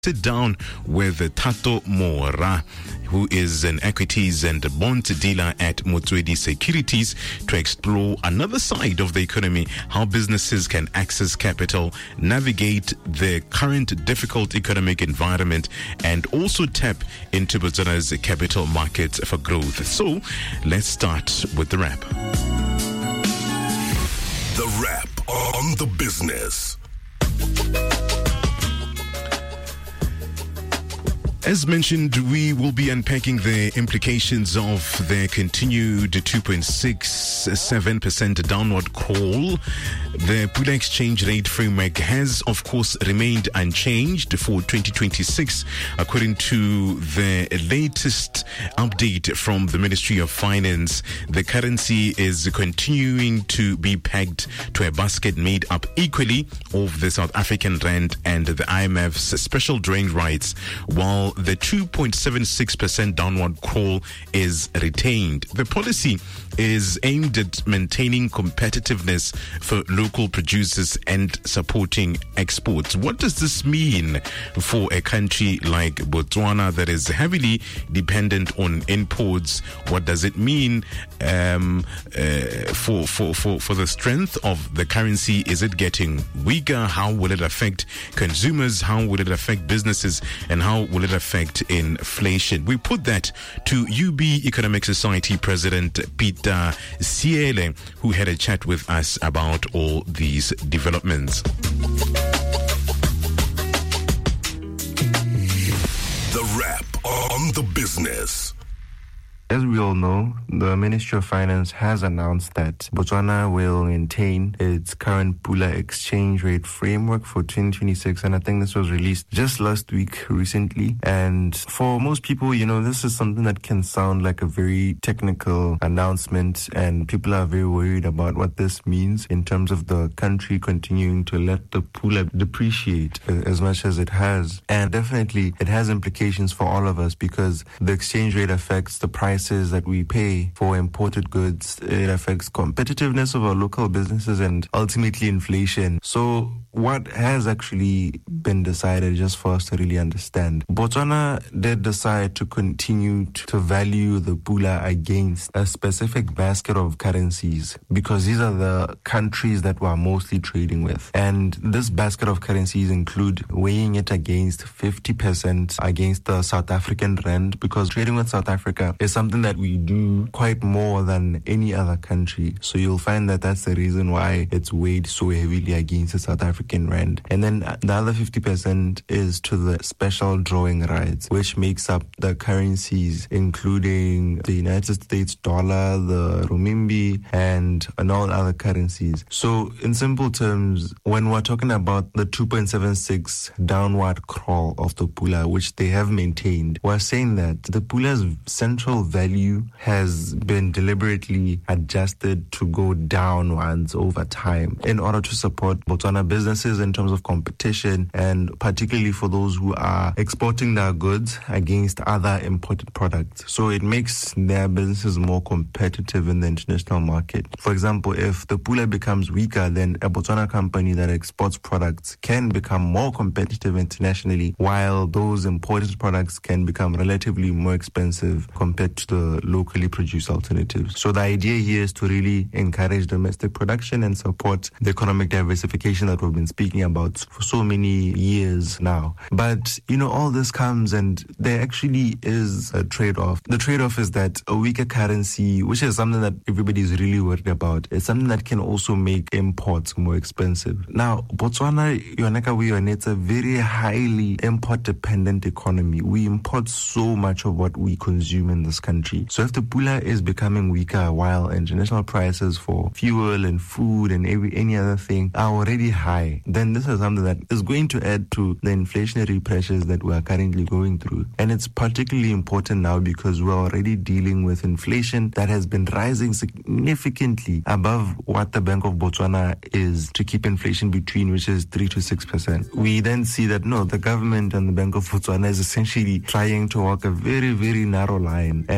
Sit down with Tato Mora, who is an equities and bond dealer at Motswedi Securities, to explore another side of the economy, how businesses can access capital, navigate the current difficult economic environment, and also tap into Botswana's capital markets for growth. So let's start with the wrap. The wrap on the business. As mentioned, we will be unpacking the implications of the continued 2.67% downward crawl. The Pula exchange rate framework has, of course, remained unchanged for 2026. According to the latest update from the Ministry of Finance, the currency is continuing to be pegged to a basket made up equally of the South African rand and the IMF's special drawing rights, while the 2.76% downward crawl is retained. The policy is aimed at maintaining competitiveness for local producers and supporting exports. What does this mean for a country like Botswana that is heavily dependent on imports? What does it mean for the strength of the currency? Is it getting weaker? How will it affect consumers? How will it affect businesses? And how will it affect inflation? We put that to UB Economic Society President Peter Siele, who had a chat with us about all these developments. The wrap on the business. As we all know, the Ministry of Finance has announced that Botswana will maintain its current Pula exchange rate framework for 2026, and I think this was released just last week recently. And for most people, this is something that can sound like a very technical announcement, and people are very worried about what this means in terms of the country continuing to let the Pula depreciate as much as it has. And definitely it has implications for all of us, because the exchange rate affects the price that we pay for imported goods. It affects competitiveness of our local businesses and ultimately inflation. So what has actually been decided, just for us to really understand? Botswana did decide to continue to value the Pula against a specific basket of currencies, because these are the countries that we're mostly trading with. And this basket of currencies include weighing it against 50% against the South African rand, because trading with South Africa is something that we do quite more than any other country. So you'll find that that's the reason why it's weighed so heavily against the South African rand. And then the other 50% is to the special drawing rights, which makes up the currencies including the United States dollar, the renminbi, and all other currencies. So in simple terms, when we're talking about the 2.76 downward crawl of the Pula, which they have maintained, we're saying that the Pula's central value has been deliberately adjusted to go downwards over time in order to support Botswana businesses in terms of competition, and particularly for those who are exporting their goods against other imported products. So it makes their businesses more competitive in the international market. For example, if the Pula becomes weaker, then a Botswana company that exports products can become more competitive internationally, while those imported products can become relatively more expensive compared to the locally produced alternatives. So the idea here is to really encourage domestic production and support the economic diversification that we've been speaking about for so many years now. But, all this comes, and there actually is a trade-off. The trade-off is that a weaker currency, which is something that everybody is really worried about, is something that can also make imports more expensive. Now, Botswana, it's a very highly import-dependent economy. We import so much of what we consume in this country. So if the Pula is becoming weaker while international prices for fuel and food and any other thing are already high, then this is something that is going to add to the inflationary pressures that we are currently going through. And it's particularly important now because we're already dealing with inflation that has been rising significantly above what the Bank of Botswana is to keep inflation between, which is 3 to 6%. We then see that the government and the Bank of Botswana is essentially trying to walk a very, very narrow line. And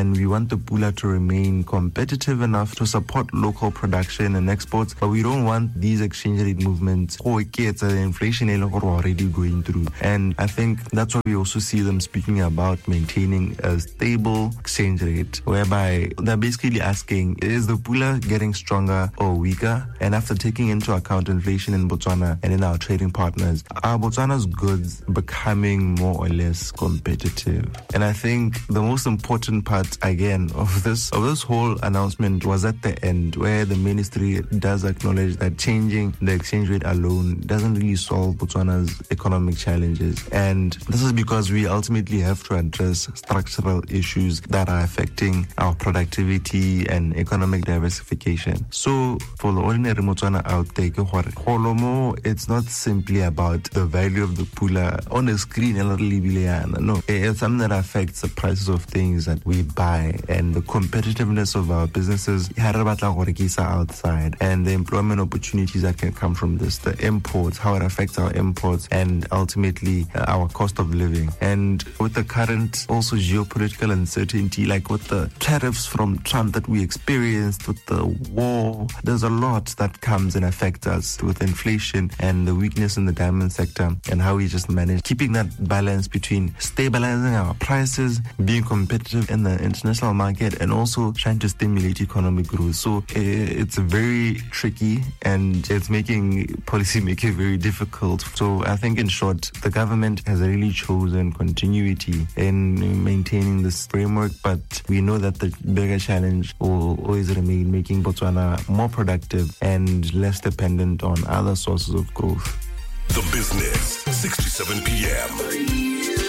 and we want the pula to remain competitive enough to support local production and exports, but we don't want these exchange rate movements or the inflation already going through. And I think that's why we also see them speaking about maintaining a stable exchange rate, whereby they're basically asking, is the pula getting stronger or weaker? And after taking into account inflation in Botswana and in our trading partners, are Botswana's goods becoming more or less competitive? And I think the most important part, again, of this whole announcement was at the end, where the ministry does acknowledge that changing the exchange rate alone doesn't really solve Botswana's economic challenges. And this is because we ultimately have to address structural issues that are affecting our productivity and economic diversification. So for the ordinary Motswana out there, it's not simply about the value of the pula on the screen. No, it's something that affects the prices of things that we buy and the competitiveness of our businesses outside, and the employment opportunities that can come from this, the imports, how it affects our imports, and ultimately our cost of living. And with the current also geopolitical uncertainty, like with the tariffs from Trump that we experienced, with the war, there's a lot that comes and affects us with inflation and the weakness in the diamond sector, and how we just manage keeping that balance between stabilizing our prices, being competitive in the international market, and also trying to stimulate economic growth. So it's very tricky, and it's making policymaking very difficult. So I think, in short, the government has really chosen continuity in maintaining this framework, but we know that the bigger challenge will always remain making Botswana more productive and less dependent on other sources of growth. The Business, 6 to 7 p.m.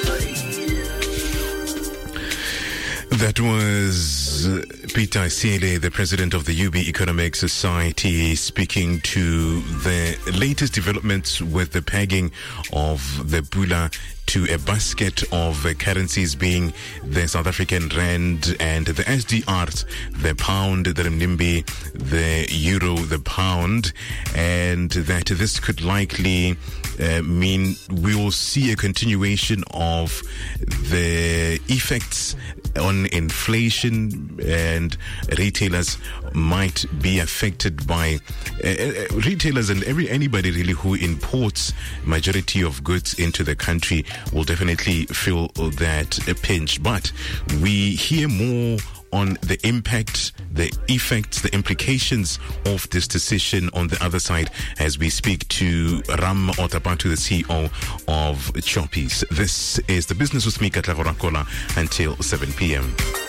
That was Peter Siele, the president of the UB Economic Society, speaking to the latest developments with the pegging of the pula to a basket of currencies, being the South African rand and the SDR, the pound, the renminbi, the euro, the pound, and that this could likely mean we will see a continuation of the effects on inflation, and retailers might be affected by retailers and anybody really who imports majority of goods into the country will definitely feel that pinch. But we hear more on the impact, the effects, the implications of this decision on the other side as we speak to Ram Otapatu, the CEO of Choppies. This is The Business with me, Katla Vorakola, until 7 p.m.